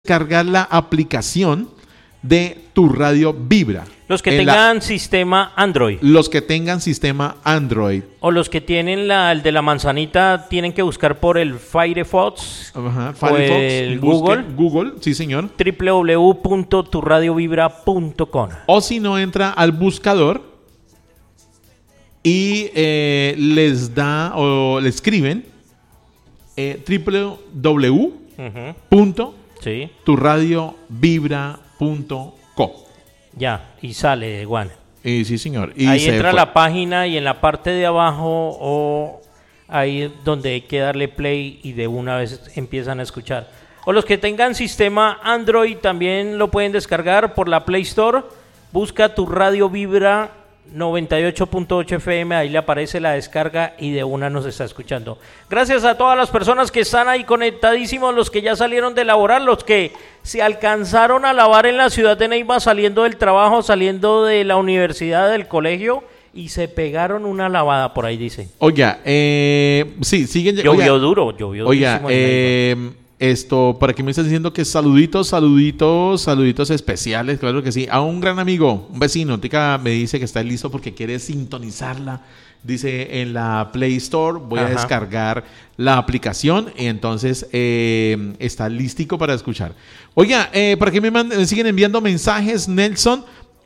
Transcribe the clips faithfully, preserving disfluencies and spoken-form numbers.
descargar la aplicación de Tu Radio Vibra. Los que En tengan la- sistema Android Los que tengan sistema Android. o los que tienen la, el de la manzanita tienen que buscar por el Firefox, Ajá, o Firefox, el busque Google, Google, sí señor. doble u doble u doble u punto tu radio vibra punto com. O si no, entra al buscador y eh, les da o le escriben eh, doble u doble u doble u Ujú, punto sí, tu radio vibra punto co. ya, y sale de Juan. Y sí, señor. Y Ahí se entra fue. la página y en la parte de abajo o ahí es donde hay que darle play y de una vez empiezan a escuchar. O los que tengan sistema Android también lo pueden descargar por la Play Store. Busca Tu Radio Vibra noventa y ocho punto ocho F M, ahí le aparece la descarga y de una nos está escuchando. Gracias a todas las personas que están ahí conectadísimos, los que ya salieron de laborar, los que se alcanzaron a lavar en la ciudad de Neiva saliendo del trabajo, saliendo de la universidad, del colegio y se pegaron una lavada por ahí, dice. Oiga, eh, sí, siguen. Llovió oiga, duro, llovió Oiga, durísimo en Neiva. eh, esto, por aquí me estás diciendo que saluditos, saluditos, saluditos especiales, claro que sí. A un gran amigo, un vecino, Tica me dice que está listo porque quiere sintonizarla. Dice en la Play Store, voy a Ajá. descargar la aplicación y entonces eh, está listico para escuchar. Oiga, eh, por aquí me, mand- me siguen enviando mensajes, Nelson.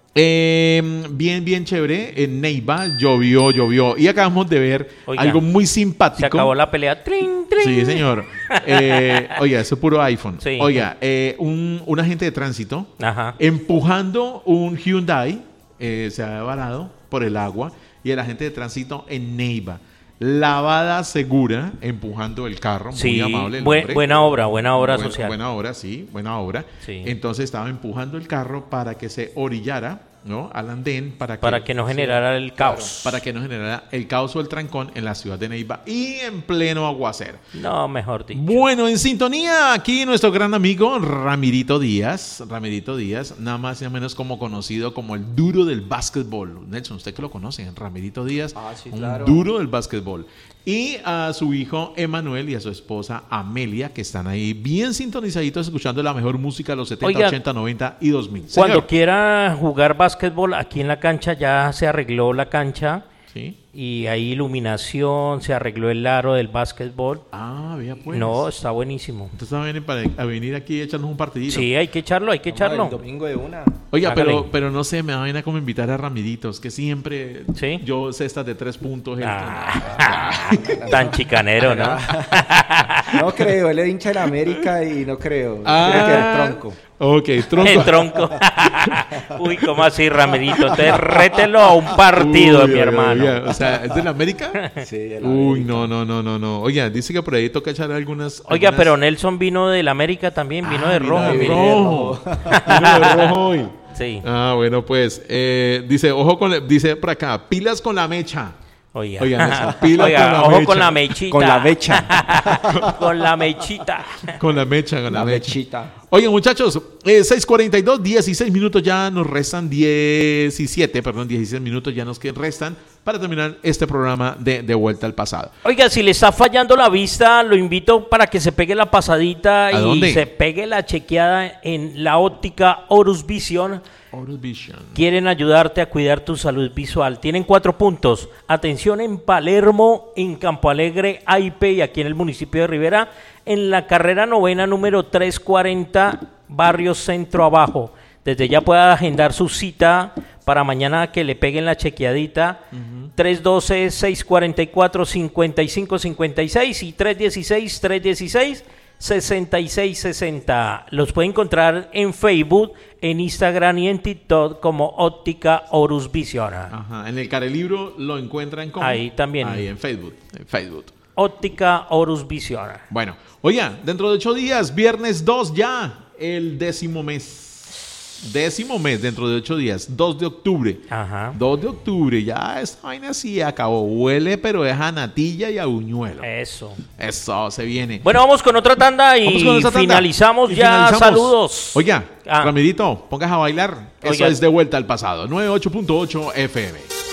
Eh, bien, bien chévere. En Neiva llovió, llovió. Y acabamos de ver Oiga, algo muy simpático. Se acabó la pelea. Trin, trin. Sí, señor. Eh, oiga, eso es puro iPhone. Sí. Oiga, eh, un, un agente de tránsito Ajá. empujando un Hyundai, eh, se ha varado por el agua, y el agente de tránsito en Neiva, lavada segura, empujando el carro, muy Sí, amable el buen- hombre. buena obra, buena obra Buen- social. Buena obra, sí, buena obra. Sí. Entonces estaba empujando el carro para que se orillara, ¿no? Al andén, para que, Para que no generara el caos. para que no generara el caos o el trancón en la ciudad de Neiva y en pleno aguacero. No, mejor dicho. Bueno, en sintonía aquí nuestro gran amigo Ramirito Díaz, Ramirito Díaz, nada más y nada menos como conocido como el duro del básquetbol. Nelson, usted que lo conoce, Ramirito Díaz, Ah, sí, un claro. duro del básquetbol. Y a su hijo Emanuel y a su esposa Amelia, que están ahí bien sintonizaditos escuchando la mejor música de los setenta, Oiga, ochenta, noventa y dos mil. Cuando Señor. quiera jugar básquetbol, aquí en la cancha ya se arregló la cancha ¿Sí? y hay iluminación, se arregló el aro del básquetbol. Ah, vea pues. No, está buenísimo. Entonces van a venir, para, a venir aquí y echarnos un partidito. Sí, hay que echarlo, hay que Vamos a ver, echarlo. el domingo de una. Oiga, Hágale. pero, pero no sé, me da vaina como invitar a Ramiditos, que siempre ¿Sí? yo cestas de tres puntos. él- Ah, tan chicanero, ¿no? No creo, él es hincha de la América y no creo. Ah. Tiene que ver tronco. Ok, tronco. El tronco. Uy, ¿cómo así, Ramedito? Te rételo a un partido, Uy, mi oiga, hermano. oiga, o sea, ¿es de la América? Sí, de la Uy, América. no, no, no, no, no. Oiga, dice que por ahí toca echar algunas. Oiga, algunas- pero Nelson vino del América también, vino Ah, de vino rojo. de mire. rojo. Vino de rojo hoy. Sí. Ah, bueno, pues, eh, dice, ojo con, la- dice por acá, pilas con la mecha. Oiga, Oiga, Nelson, pila Oiga, con la ojo mecha. con la mechita. Con la mecha. Con la mechita. Con la mecha, con la, La mecha. mechita. Oigan, muchachos, eh, seis cuarenta y dos, dieciséis minutos ya nos restan, diecisiete, perdón, dieciséis minutos ya nos que- restan para terminar este programa de, de Vuelta al Pasado. Oiga, si le está fallando la vista, lo invito para que se pegue la pasadita ¿A y dónde? se pegue la chequeada en la óptica Horus Vision. Horus Vision. Quieren ayudarte a cuidar tu salud visual. Tienen cuatro puntos. Atención en Palermo, en Campo Alegre, Aipe y aquí en el municipio de Rivera, en la carrera novena número trescientos cuarenta, barrio Centro Abajo. Desde ya pueda agendar su cita para mañana que le peguen la chequeadita. tres uno dos, seis cuatro cuatro, cinco cinco cinco seis y tres uno seis, tres uno seis, seis seis seis cero. Los puede encontrar en Facebook, en Instagram y en TikTok como Óptica Horus Vision. Ajá, en el Carelibro lo encuentran como. Ahí también. Ahí en Facebook. En Facebook. Óptica Horus Vision. Bueno, oiga, dentro de ocho días, viernes dos ya, el décimo mes. Décimo mes, dentro de ocho días, dos de octubre. Ajá. dos de octubre, ya esta vaina sí acabó. Huele, pero es a natilla y a buñuelo. Eso. Eso, se viene. Bueno, vamos con otra tanda y Vamos con esta tanda. finalizamos Y ya. finalizamos. Saludos. Oiga, Ah. Ramirito, pongas a bailar. Eso Oiga. es De Vuelta al Pasado. noventa y ocho punto ocho F M.